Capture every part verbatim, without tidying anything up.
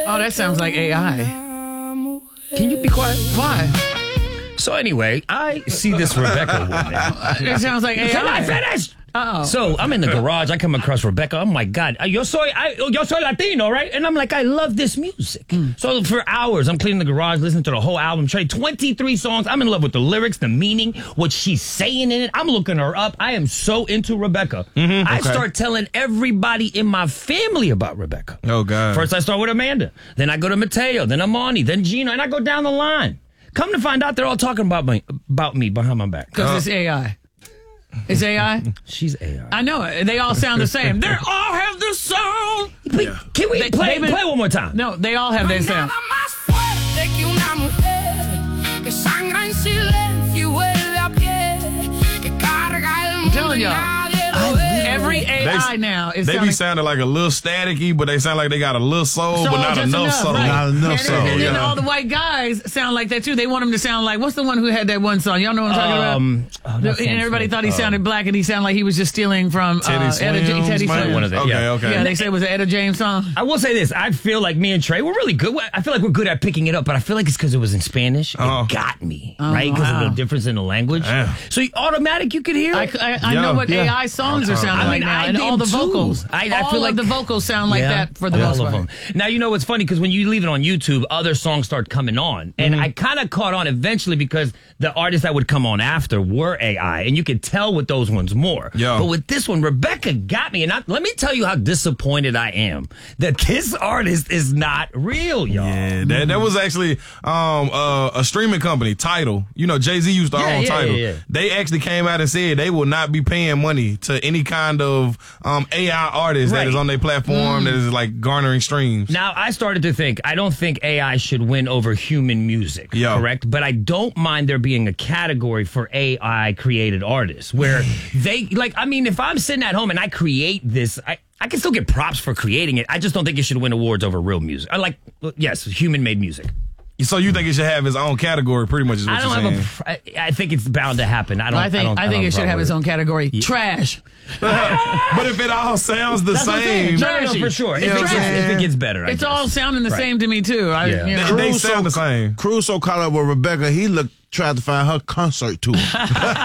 Oh, that sounds like A I. Can you be quiet? Why? So anyway, I see this Rebecca woman. It sounds like A I. Can I finish? Uh-oh. So I'm in the garage. I come across Rebecca. Oh my God, yo soy, I, yo soy Latino, right? And I'm like, I love this music. Mm. So for hours, I'm cleaning the garage, listening to the whole album. Trey, twenty-three songs. I'm in love with the lyrics, the meaning, what she's saying in it. I'm looking her up. I am so into Rebecca. Mm-hmm, I okay. start telling everybody in my family about Rebecca. Oh God. First I start with Amanda. Then I go to Mateo. Then Amani. Then Gino. And I go down the line. Come to find out, they're all talking about me, about me behind my back. Because uh, it's A I. It's A I? She's A I. I know it. They all sound the same. They all have the sound. Yeah. Can we they, play, been, play one more time? No, they all have their sound. I'm telling y'all. Every A I they, now is they sounding, be sounding like a little staticky, but they sound like they got a little soul, soul but not enough, enough soul. right. Not enough and soul. And, and yeah. then all the white guys sound like that too. They want them to sound like, what's the one who had that one song? Y'all know what I'm talking um, about? Oh, and everybody funny. thought he sounded um, black, and he sounded like he was just stealing from Teddy uh, Swims, Etta, Teddy Swims. One of them. Okay, yeah. okay. Yeah, they said it was an Etta James song. I will say this. I feel like me and Trey, we're really good. I feel like we're good at picking it up, but I feel like it's because it was in Spanish. Oh. It got me, Oh, right? Because wow. of the difference in the language. Damn. So automatic, you could hear I, it. I, I Yeah, know what yeah. A I songs are sounding I mean, like now, I and did all the too. vocals. I, I all feel like of the vocals sound like yeah, that for the all most of part. them. Now, you know what's funny? Because when you leave it on YouTube, other songs start coming on. And Mm-hmm. I kind of caught on eventually because the artists that would come on after were A I. And you could tell with those ones more. Yo. But with this one, Rebecca got me. And I, let me tell you how disappointed I am that this artist is not real, y'all. Yeah, that, that was actually um, uh, a streaming company, Tidal. You know, Jay-Z used to Yeah, own yeah, Tidal. yeah, yeah. They actually came out and said they will not be paying money to any kind of um, A I artist Right. that is on their platform Mm. that is like garnering streams. Now, I started to think, I don't think A I should win over human music, Yo. correct? But I don't mind there being a category for A I-created artists where they, like, I mean, if I'm sitting at home and I create this, I, I can still get props for creating it. I just don't think it should win awards over real music. I like, yes, human-made music. So you think it should have its own category, pretty much is what I don't you're have saying. a. I I think it's bound to happen. I don't. I think I, don't, I I think don't it should have with its own category. Trash. But if it all sounds the That's what I'm saying. same, No, no, no, Trashy. for sure. If, You know it what gets, I'm if saying? it gets better, I It's guess. all sounding the Right. same to me too. I, Yeah. you know. they, they Cruz sound the so- same. Cruz so caught up with Rebecca, he looked tried to find her concert tour. Cause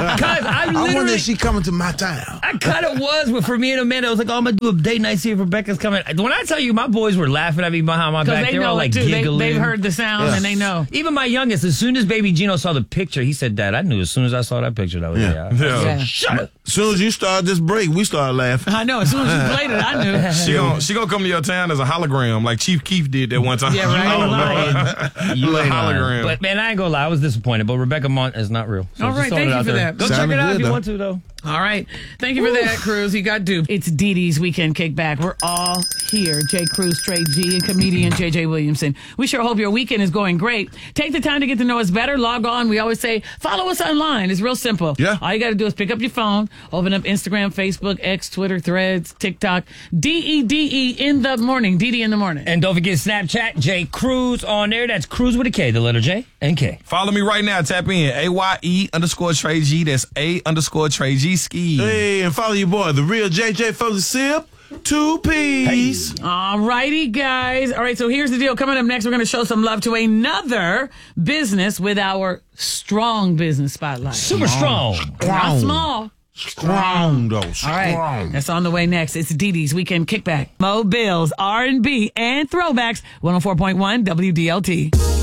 I I wonder literally, if she coming to my town. I kind of was, but for me and Amanda, I was like, oh, I'm gonna do a date night, see if Rebecca's coming. When I tell you, my boys were laughing at me behind my Because back. they They were know all it like too. They, giggling. they've heard the sound Yeah. and they know. Even my youngest, as soon as baby Gino saw the picture, he said, Dad, I knew as soon as I saw that picture that was Yeah. A I. Yeah. Yeah. Shut up. As soon as you started this break, we started laughing. I know. As soon as you played it, I knew. She gonna she gonna come to your town as a hologram, like Chief Keef did that one time. Yeah, right. You ain't lying. You Little ain't lying. hologram. But man, I ain't gonna lie, I was disappointed. But Rebecca Mont is not real. So All just right, throwing thank it you out for there. that. Go check Sounded it out good, if you though. want to, though. All right. Thank you for that, Cruz. You got duped. It's Dee Dee's Weekend Kickback. We're all here. Jay Cruz, Trey G, and comedian J J Williamson. We sure hope your weekend is going great. Take the time to get to know us better. Log on. We always say, follow us online. It's real simple. Yeah. All you got to do is pick up your phone, open up Instagram, Facebook, X, Twitter, Threads, TikTok. D E D E in the morning. D D in the morning. And don't forget Snapchat, J Cruz on there. That's Cruz with a K, the letter J and K. Follow me right now. Tap in A Y E underscore Trey G. That's A underscore Trey G ski. Hey, and follow your boy, the real J J from the Sip. Two piece. All righty, guys. All right, so here's the deal. Coming up next, we're going to show some love to another business with our strong business spotlight. Super strong. Not small. Strong, though. All Strong. right, that's on the way next. It's Dee Dee's Weekend Kickback. Mo Bills, R and B, and throwbacks. one oh four point one W D L T.